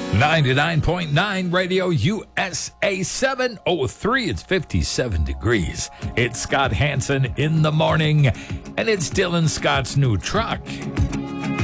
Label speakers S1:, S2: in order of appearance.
S1: 99.9 Radio USA 703. It's 57 degrees. It's Scott Hansen in the morning, and it's Dylan Scott's new truck.